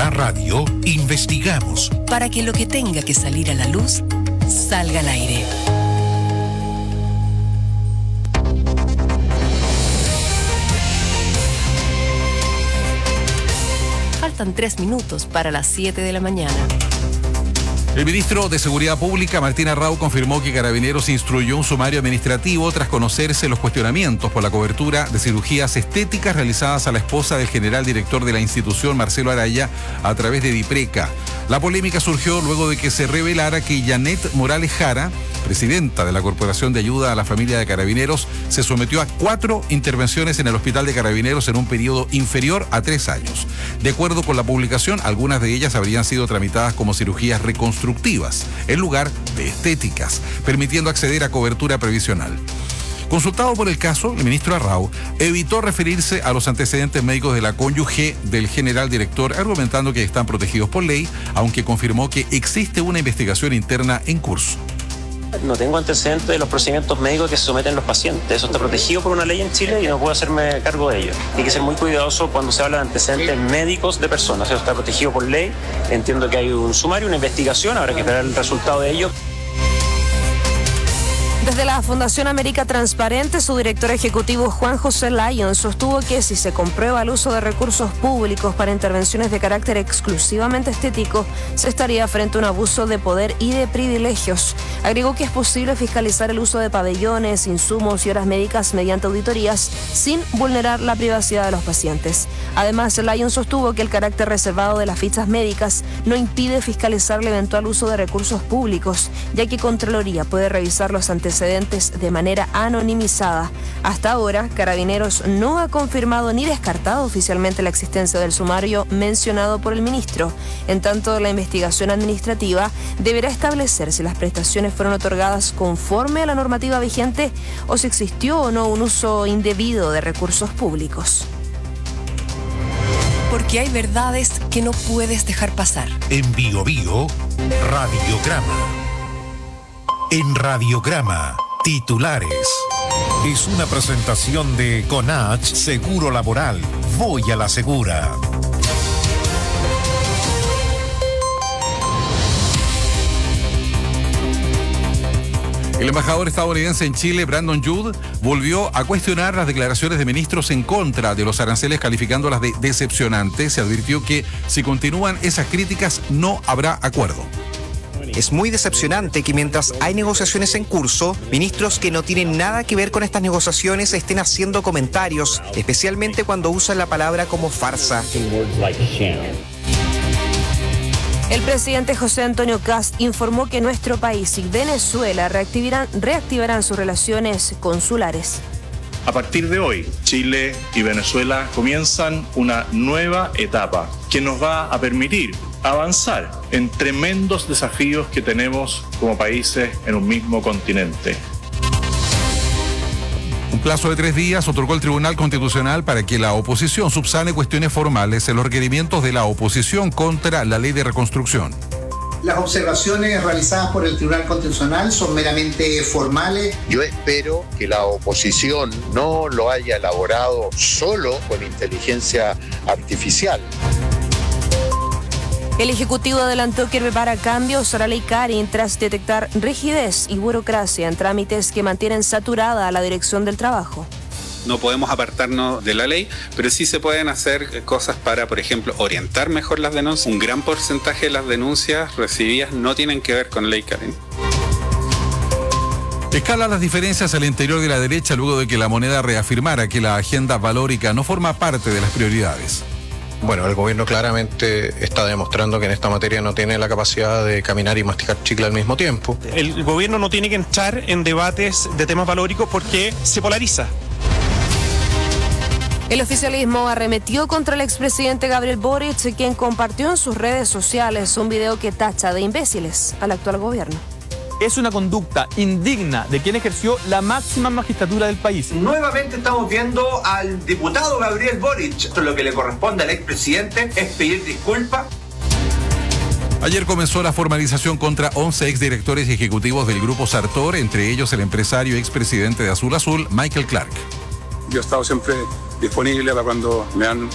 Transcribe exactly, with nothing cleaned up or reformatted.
La Radio investigamos para que lo que tenga que salir a la luz salga al aire. Faltan tres minutos para las siete de la mañana. El ministro de Seguridad Pública, Martín Arrau, confirmó que Carabineros instruyó un sumario administrativo tras conocerse los cuestionamientos por la cobertura de cirugías estéticas realizadas a la esposa del general director de la institución, Marcelo Araya, a través de DIPRECA. La polémica surgió luego de que se revelara que Janet Morales Jara, presidenta de la Corporación de Ayuda a la Familia de Carabineros, se sometió a cuatro intervenciones en el Hospital de Carabineros en un periodo inferior a tres años. De acuerdo con la publicación, algunas de ellas habrían sido tramitadas como cirugías reconstructivas, en lugar de estéticas, permitiendo acceder a cobertura previsional. Consultado por el caso, el ministro Arrau evitó referirse a los antecedentes médicos de la cónyuge del general director, argumentando que están protegidos por ley, aunque confirmó que existe una investigación interna en curso. No tengo antecedentes de los procedimientos médicos que se someten los pacientes. Eso está protegido por una ley en Chile y no puedo hacerme cargo de ello. Hay que ser muy cuidadoso cuando se habla de antecedentes médicos de personas. Eso está protegido por ley. Entiendo que hay un sumario, una investigación. Habrá que esperar el resultado de ello. Desde la Fundación América Transparente, su director ejecutivo Juan José Lyon sostuvo que si se comprueba el uso de recursos públicos para intervenciones de carácter exclusivamente estético, se estaría frente a un abuso de poder y de privilegios. Agregó que es posible fiscalizar el uso de pabellones, insumos y horas médicas mediante auditorías sin vulnerar la privacidad de los pacientes. Además, Lyon sostuvo que el carácter reservado de las fichas médicas no impide fiscalizar el eventual uso de recursos públicos, ya que Contraloría puede revisar los antecedentes de manera anonimizada. Hasta ahora, Carabineros no ha confirmado ni descartado oficialmente la existencia del sumario mencionado por el ministro. En tanto, la investigación administrativa deberá establecer si las prestaciones fueron otorgadas conforme a la normativa vigente o si existió o no un uso indebido de recursos públicos. Porque hay verdades que no puedes dejar pasar. En Bio Bio, Radiograma. En Radiograma, titulares. Es una presentación de Conach Seguro Laboral. Voy a la segura. El embajador estadounidense en Chile, Brandon Judd, volvió a cuestionar las declaraciones de ministros en contra de los aranceles, calificándolas de decepcionantes. Se advirtió que si continúan esas críticas no habrá acuerdo. Es muy decepcionante que mientras hay negociaciones en curso, ministros que no tienen nada que ver con estas negociaciones estén haciendo comentarios, especialmente cuando usan la palabra como farsa. El presidente José Antonio Kast informó que nuestro país y Venezuela reactivarán, reactivarán sus relaciones consulares. A partir de hoy, Chile y Venezuela comienzan una nueva etapa que nos va a permitir avanzar en tremendos desafíos que tenemos como países en un mismo continente. Un plazo de tres días otorgó el Tribunal Constitucional para que la oposición subsane cuestiones formales en los requerimientos de la oposición contra la ley de reconstrucción. Las observaciones realizadas por el Tribunal Constitucional son meramente formales. Yo espero que la oposición no lo haya elaborado solo con inteligencia artificial. El Ejecutivo adelantó que prepara cambios a la ley Karin tras detectar rigidez y burocracia en trámites que mantienen saturada a la Dirección del Trabajo. No podemos apartarnos de la ley, pero sí se pueden hacer cosas para, por ejemplo, orientar mejor las denuncias. Un gran porcentaje de las denuncias recibidas no tienen que ver con ley Karin. Escalan las diferencias al interior de la derecha luego de que la moneda reafirmara que la agenda valórica no forma parte de las prioridades. Bueno, el gobierno claramente está demostrando que en esta materia no tiene la capacidad de caminar y masticar chicle al mismo tiempo. El gobierno no tiene que entrar en debates de temas valóricos porque se polariza. El oficialismo arremetió contra el expresidente Gabriel Boric, quien compartió en sus redes sociales un video que tacha de imbéciles al actual gobierno. Es una conducta indigna de quien ejerció la máxima magistratura del país. Nuevamente estamos viendo al diputado Gabriel Boric. Lo que le corresponde al expresidente es pedir disculpas. Ayer comenzó la formalización contra once exdirectores y ejecutivos del Grupo Sartor, entre ellos el empresario y expresidente de Azul Azul, Michael Clark. Yo he estado siempre disponible para cuando me han